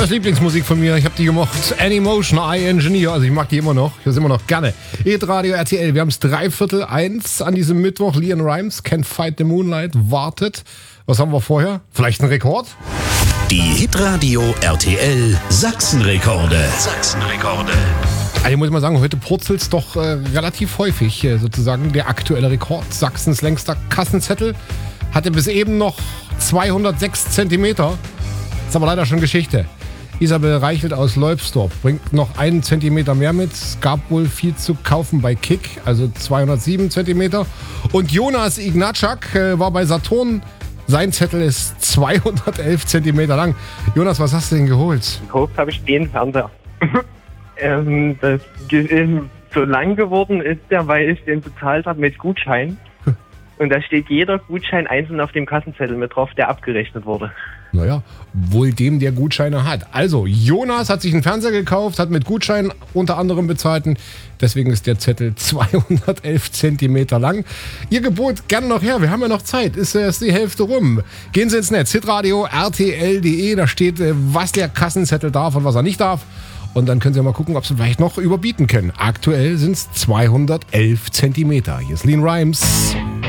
Das ist Lieblingsmusik von mir. Ich habe die gemocht. Anymotion, I Engineer. Also ich mag die immer noch. Ich höre sie immer noch gerne. Hitradio RTL. Wir haben es 1:15 an diesem Mittwoch. LeAnn Rimes, Can't Fight the Moonlight, wartet. Was haben wir vorher? Vielleicht ein Rekord? Die Hitradio RTL Sachsenrekorde. Also muss ich mal sagen, heute purzelt es doch relativ häufig. Sozusagen der aktuelle Rekord. Sachsens längster Kassenzettel hatte bis eben noch 206 Zentimeter. Ist aber leider schon Geschichte. Isabel Reichelt aus Leubsdorf bringt noch 1 Zentimeter mehr mit. Es gab wohl viel zu kaufen bei Kick, also 207 Zentimeter. Und Jonas Ignatschak war bei Saturn. Sein Zettel ist 211 Zentimeter lang. Jonas, was hast du denn geholt? Gekauft habe ich den Fernseher. Das so lang geworden ist der, weil ich den bezahlt habe mit Gutschein. Und da steht jeder Gutschein einzeln auf dem Kassenzettel mit drauf, der abgerechnet wurde. Naja, wohl dem, der Gutscheine hat. Also, Jonas hat sich einen Fernseher gekauft, hat mit Gutschein unter anderem bezahlt. Deswegen ist der Zettel 211 Zentimeter lang. Ihr Gebot gern noch her, wir haben ja noch Zeit. Ist erst die Hälfte rum. Gehen Sie ins Netz, hitradio rtl.de. Da steht, was der Kassenzettel darf und was er nicht darf. Und dann können Sie mal gucken, ob Sie vielleicht noch überbieten können. Aktuell sind es 211 Zentimeter. Hier ist LeAnn Rimes.